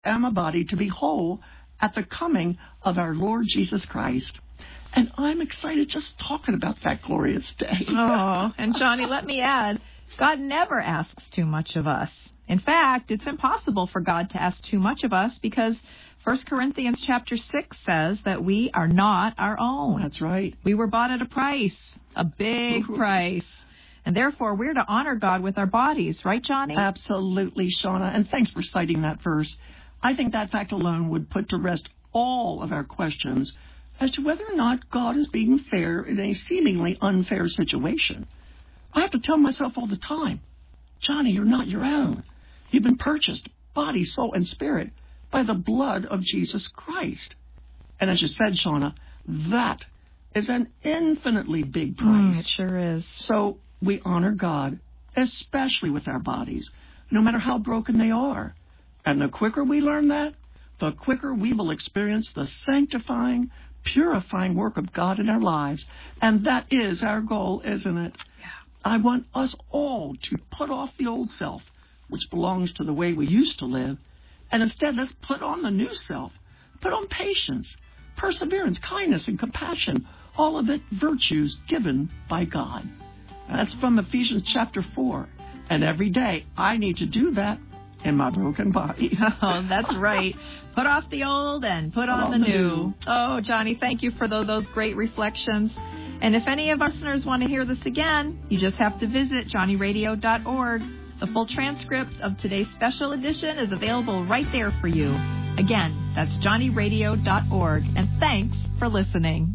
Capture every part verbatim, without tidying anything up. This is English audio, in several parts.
and my body to be whole at the coming of our Lord Jesus Christ. And I'm excited just talking about that glorious day. Oh, and Johnny, let me add, God never asks too much of us. In fact, it's impossible for God to ask too much of us because First Corinthians chapter six says that we are not our own. That's right. We were bought at a price, a big price. And therefore, we're to honor God with our bodies. Right, Johnny? Absolutely, Shauna. And thanks for citing that verse. I think that fact alone would put to rest all of our questions as to whether or not God is being fair in a seemingly unfair situation. I have to tell myself all the time, Johnny, you're not your own. You've been purchased, body, soul, and spirit, by the blood of Jesus Christ. And as you said, Shauna, that is an infinitely big price. Mm, it sure is. So we honor God, especially with our bodies, no matter how broken they are. And the quicker we learn that, the quicker we will experience the sanctifying, purifying work of God in our lives. And that is our goal, isn't it? Yeah. I want us all to put off the old self, which belongs to the way we used to live, and instead let's put on the new self. Put on patience, perseverance, kindness, and compassion, all of it virtues given by God. That's from Ephesians chapter four. And every day I need to do that in my broken body. Oh, that's right. Put off the old and put, put on, on the, the new. new. Oh, Johnny, thank you for those, those great reflections. And if any of our listeners want to hear this again, you just have to visit johnny radio dot org. The full transcript of today's special edition is available right there for you. Again, that's johnny radio dot org. And thanks for listening.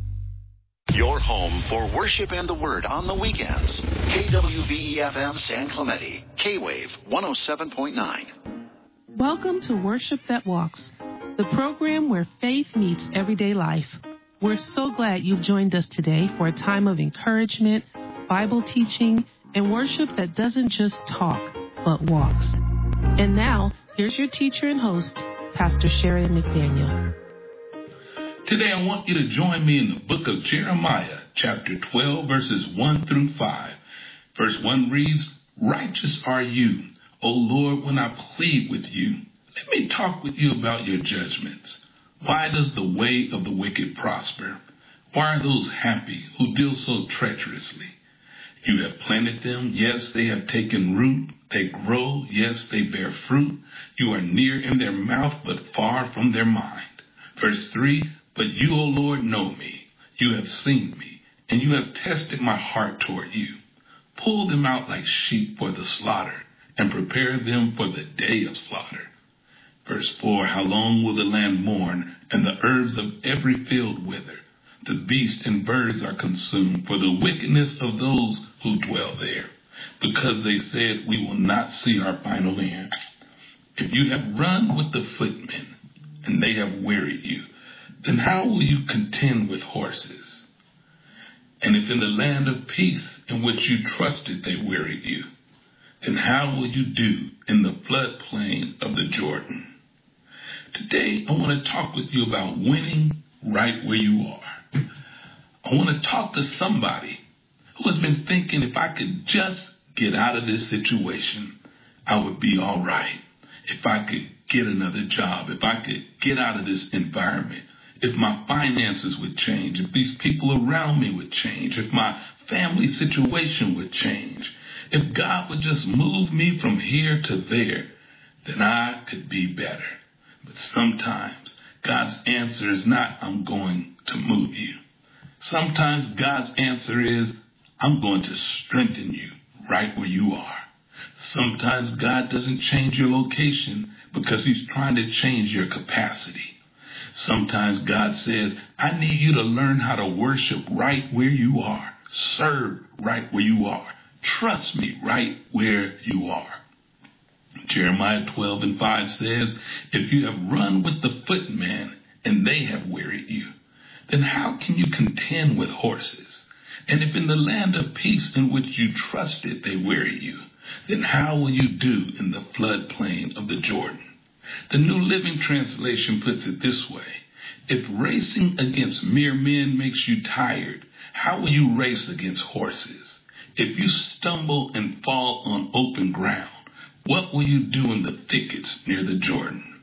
Your home for worship and the word on the weekends. K W V E F M San Clemente, K-Wave one oh seven point nine. Welcome to Worship That Walks, the program where faith meets everyday life. We're so glad you've joined us today for a time of encouragement, Bible teaching, and worship that doesn't just talk, but walks. And now, here's your teacher and host, Pastor Sheridan McDaniel. Today I want you to join me in the book of Jeremiah, chapter twelve, verses one through five. Verse one reads, "Righteous are you, O Lord, when I plead with you. Let me talk with you about your judgments. Why does the way of the wicked prosper? Why are those happy who deal so treacherously? You have planted them, yes, they have taken root. They grow, yes, they bear fruit. You are near in their mouth, but far from their mind." Verse three, "But you, O Lord, know me. You have seen me, and you have tested my heart toward you. Pull them out like sheep for the slaughter, and prepare them for the day of slaughter." Verse four, "How long will the land mourn, and the herbs of every field wither? The beasts and birds are consumed for the wickedness of those who dwell there, because they said, we will not see our final end. If you have run with the footmen, and they have wearied you, then how will you contend with horses? And if in the land of peace in which you trusted they wearied you, then how will you do in the floodplain of the Jordan?" Today, I want to talk with you about winning right where you are. I want to talk to somebody who has been thinking, if I could just get out of this situation, I would be all right. If I could get another job, if I could get out of this environment, if my finances would change, if these people around me would change, if my family situation would change, if God would just move me from here to there, then I could be better. But sometimes God's answer is not, I'm going to move you. Sometimes God's answer is, I'm going to strengthen you right where you are. Sometimes God doesn't change your location because he's trying to change your capacity. Sometimes God says, I need you to learn how to worship right where you are. Serve right where you are. Trust me right where you are. Jeremiah twelve and five says, if you have run with the footmen and they have wearied you, then how can you contend with horses? And if in the land of peace in which you trusted they weary you, then how will you do in the floodplain of the Jordan? The New Living Translation puts it this way. If racing against mere men makes you tired, how will you race against horses? If you stumble and fall on open ground, what will you do in the thickets near the Jordan?